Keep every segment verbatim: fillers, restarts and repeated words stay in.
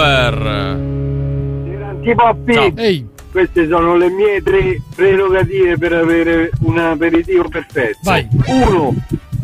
Antipoppi, Ehi. queste sono le mie tre prerogative per avere un aperitivo perfetto. Vai. Uno,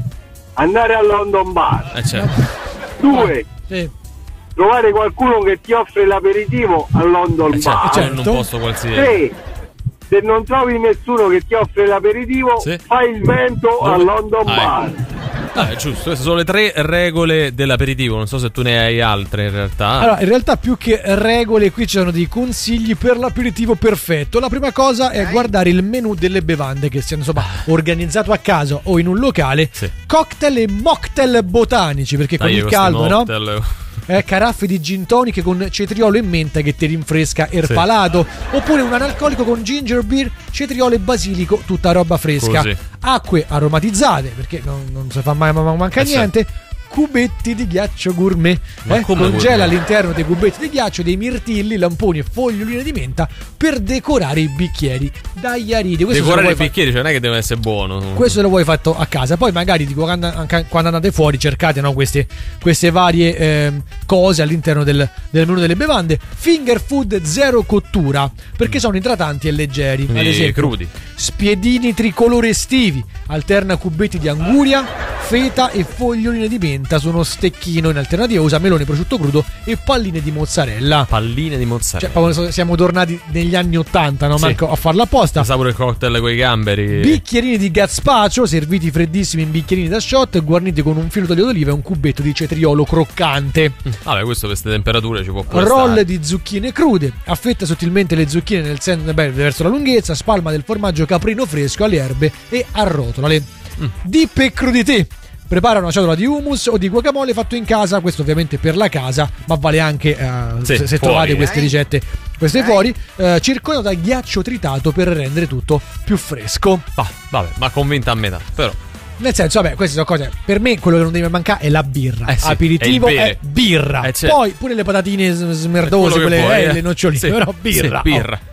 andare al London Bar. Eh, certo. Due, Sì. trovare qualcuno che ti offre l'aperitivo al London Eh, Bar. certo, in certo. un posto qualsiasi. Tre, se non trovi nessuno che ti offre l'aperitivo, Sì. fai il vento Dove- al London Ah, Bar. Ah, è giusto, queste sono le tre regole dell'aperitivo. Non so se tu ne hai altre in realtà. Allora, in realtà più che regole qui ci sono dei consigli per l'aperitivo perfetto. La prima cosa è guardare il menù delle bevande che siano insomma organizzato a casa o in un locale. Sì. Cocktail e mocktail botanici, perché con Dai, il questi caldo, no? mocktail. Eh, caraffe di gin tonic con cetriolo e menta che ti rinfresca il Sì. palato, oppure un analcolico con ginger beer, cetriolo e basilico, tutta roba fresca. Così. Acque aromatizzate, perché non, non si fa mai, ma manca Eh, niente. Cubetti di ghiaccio gourmet. Ma Eh, come congela gourmet? all'interno dei cubetti di ghiaccio dei mirtilli, lamponi e foglioline di menta per decorare i bicchieri d'agliarite. Questo se lo Decorare vuoi i fa- bicchieri, cioè non è che deve essere buono. questo lo vuoi fatto a casa. Poi magari dico, quando, anche quando andate fuori cercate, no, queste, queste varie ehm, cose all'interno del, del menù delle bevande. Finger food zero cottura, perché sono idratanti e leggeri. Ad Quindi esempio crudi. spiedini tricolore estivi, alterna cubetti di anguria, feta e foglioline di menta su uno stecchino. In alternativa usa melone, prosciutto crudo e palline di mozzarella. Palline di Cioè, mozzarella. proprio siamo tornati negli anni ottanta, no, Sì. Marco, a farla apposta. Sa pure il cocktail con i gamberi. Bicchierini di gazpacho serviti freddissimi in bicchierini da shot, guarniti con un filo d'olio d'oliva e un cubetto di cetriolo croccante. Vabbè, questo per queste temperature ci può pure Roll stare. di zucchine crude, affetta sottilmente le zucchine nel sen- beh, verso la lunghezza, spalma del formaggio caprino fresco alle erbe e arrotolale. Mm. Dip e crudité. Prepara una ciotola di hummus o di guacamole fatto in casa, questo ovviamente per la casa, ma vale anche eh, Sì, se, se fuori, trovate eh. queste ricette, queste fuori, eh, circondato da ghiaccio tritato per rendere tutto più fresco. Ah, vabbè, ma convinta a metà. Però. Nel senso, vabbè, queste sono cose. Per me quello che non deve mancare è la birra. Eh sì, Aperitivo è il bere. è birra. Eh, certo. Poi pure le patatine s- smerdose, Quello che quelle vuoi, eh, eh. le noccioline, Sì, però birra. sì, birra. Oh.